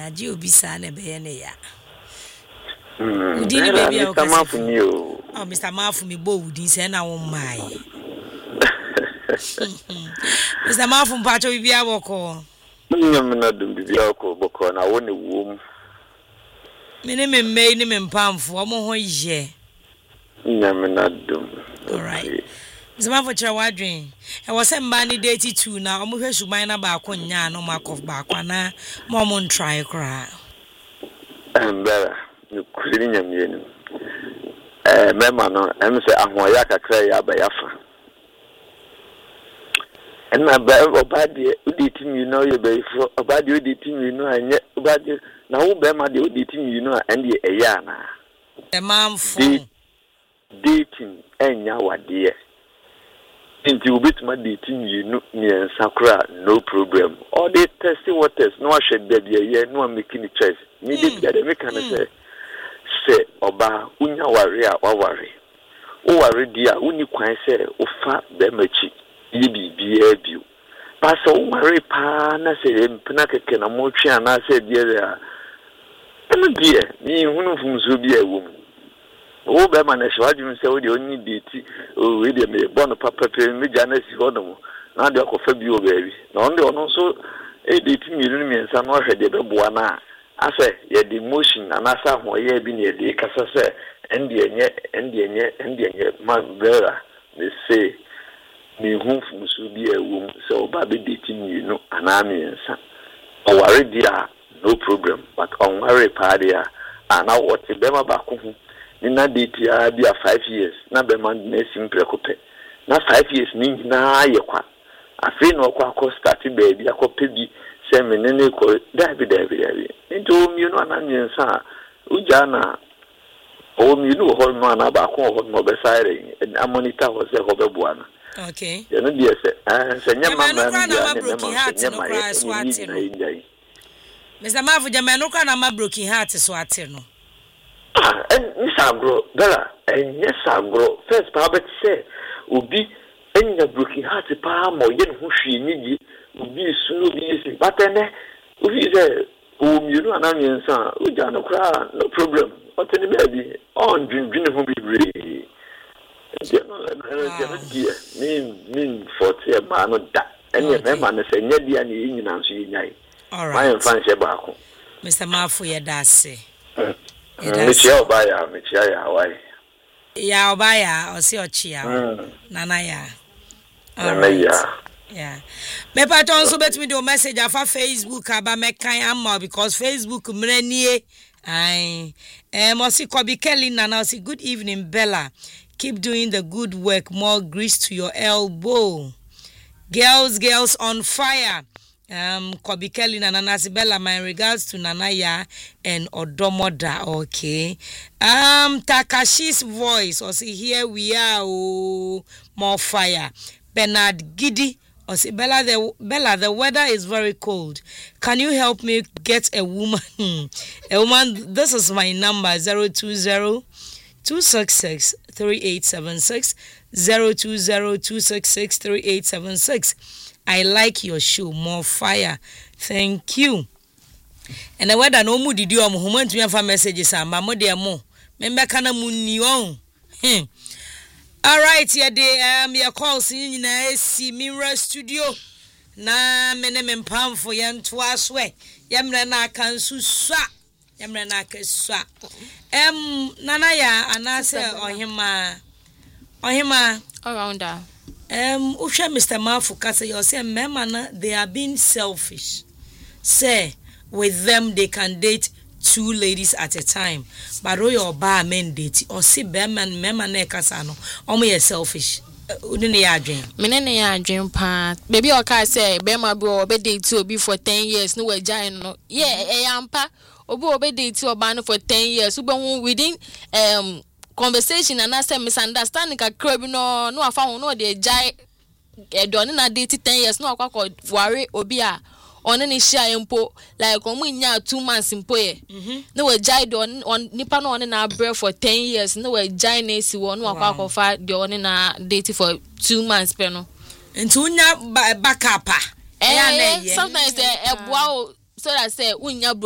aje obi sa na be ye ne ya Udini baby o Mr. Oh Mr. Mafumi bo udin se na won mai Mr. Mafum pacho bibi aboko nyam na dum bibi aboko na wo ne wo Mene me ni me mpamfo omo ho ye nyam na dum all right Zama for chira wadwen e wo se mba ni date 2 na omo hwe suban na ba ko nya no makof ba kwa na mo mo try kra Mbara ni kusini nyam yenu mema no em se ahoya kakra ya ba yafa enna ba obade uditi mi no ye be fo obade uditi mi no anye obade na wo be ma de uditi mi no ande eya na e mamfo dating enya wade inti ubituma dating mi no ni sakura no problem all the testing waters no ahwe da bia ye no making choice ni de bia make na se oba unya ware a waware o ware dia uni kwan se ofa be machi yibi bia biu pasa o ware pa na se mpna keke na mo twa na se dia enu dia ni hunu fumzo bia wom o be ma na shwaju se o de oni deti o we de me bono papa pe me jana si hono na de akofa bi o baabi na on de ono so e deti mi nu mi nsa no hwe de be boa na ase ye the motion anasa ho ye bi ne de kasa se endie enye ma vera me say me hu fumso bi ewum se oba be deti mi nu ana mi nsa o ware dia no problem but on ware pa dia ana what be ma ba ko hu ni na date ya bia 5 years na be man na simple kope na 5 years ni na ye kwa afi no kwa ko start baby akope bi se menene ko dabi into mi no na nyensa uja na o mi no ho no na ba ko ho no be sire amonita ho se ho be buana okay ye no dia se nyama ma na broken heart no cry so ate no Mr. Mafu jamanu kwa na ma broken heart so ate no Nisagro, Bella, and yes, agro. First, Pabet say, would be any broken heart, palm or yen who she need would be soon easy. But then, we say, whom you know, an onion son, we don't cry, no problem. What in the baby? On dream who be ready. Mean 40 a man of that. And your man say, Neddy and the Indian answer you. All right, I am fancy back. Mr. Mafu, ya dase. Michia Hawaii. Ya obaya osi ochia. Nana ya. Yeah. Me paton so bet me do message afa Facebook aba mekan amma because Facebook mrenie ai osi Kobi Kelly Nana osi good evening Bella. Keep doing the good work, more grease to your elbow. Girls on fire. Kobi Kelly na Nana Sibella, my regards to Nanaya and Odomoda, okay. Takashi's voice, or see here we are, oh, more fire. Bernard Giddy, or see Bella, the weather is very cold. Can you help me get a woman? This is my number, 020-266-3876, 020-266-3876. I like your show, more fire. Thank you. And the weather no mu didi o mo homo ntumi afa messages amba mo de mo. Membe kana mu ni on. All right, yeah de your calls nyina esi Mirror Studio. Na mene mempamfo ye nto aswe. Ye mre na aka nsusua. Ye mre na aka susua. Nana ya anase ohima arounder. Usha Mr. Mafu kasa you say memana they are being selfish. Say with them they can date 2 ladies at a time. But royo ba men date or see beman memana kasa no. Omo ye selfish. Udine ya dream. Menene ya dream pa. Baby oka say bema bro be date obi for 10 years no we giant no. Yeah, ampa obi date oba no for 10 years. Ube within conversation and I say misunderstanding ka crab no afa ho no de jai edone na date 10 years no akwa worry obi a on ni share empo like omu nya 2 months empo ye no we jai don on nipa no on na break for 10 years no we jai na si wo no akwa fa de on na date for 2 months pe no nti unya backup sometimes e boa so that say unya